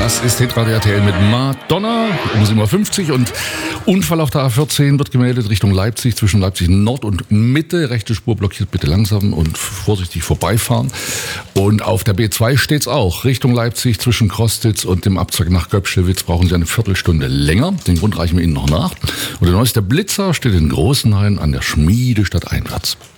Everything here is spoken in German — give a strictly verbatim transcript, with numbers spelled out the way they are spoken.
Das ist Hitradio R T L mit Madonna um sieben Uhr fünfzig und Unfall auf der A vierzehn wird gemeldet Richtung Leipzig, zwischen Leipzig Nord und Mitte. Rechte Spur blockiert, bitte langsam und vorsichtig vorbeifahren. Und auf der B zwei steht's auch. Richtung Leipzig zwischen Krostitz und dem Abzweig nach Göpschlewitz brauchen Sie eine Viertelstunde länger. Den Grund reichen wir Ihnen noch nach. Und der neueste Blitzer steht in Großenhain an der Schmiedestadt einwärts.